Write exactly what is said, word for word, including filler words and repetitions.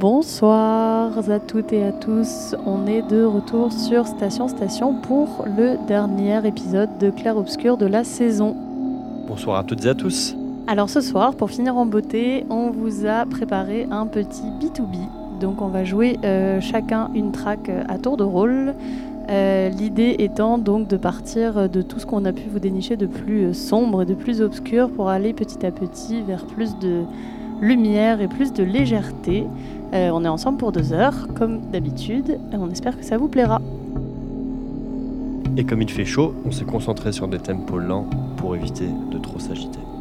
Bonsoir à toutes et à tous, on est de retour sur Station Station pour le dernier épisode de Clair Obscur de la saison. Bonsoir à toutes et à tous. Alors ce soir, pour finir en beauté, on vous a préparé un petit B deux B. Donc on va jouer euh, chacun une track à tour de rôle. Euh, l'idée étant donc de partir de tout ce qu'on a pu vous dénicher de plus sombre et de plus obscur pour aller petit à petit vers plus de lumière et plus de légèreté. Euh, on est ensemble pour deux heures, comme d'habitude, et on espère que ça vous plaira. Et comme il fait chaud, on s'est concentré sur des tempos lents pour éviter de trop s'agiter.